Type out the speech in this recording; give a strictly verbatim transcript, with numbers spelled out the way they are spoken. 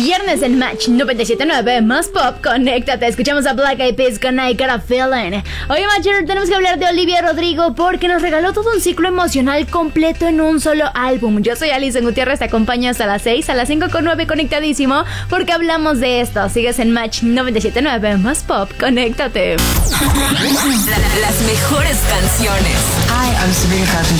viernes en Match noventa y siete punto nueve, más pop, conéctate. Escuchamos a Black Eyed Peas con I Got a Feeling. Oye, Matcher, tenemos que hablar de Olivia Rodrigo porque nos regaló todo un ciclo emocional completo en un solo álbum. Yo soy Alison Gutiérrez, te acompaño hasta las seis, a las cinco con nueve conectadísimo, porque hablamos de esto. Sigues en Match noventa y siete punto nueve, más pop, conéctate. La, las mejores canciones. Hi, I'm Sabrina Carpenter.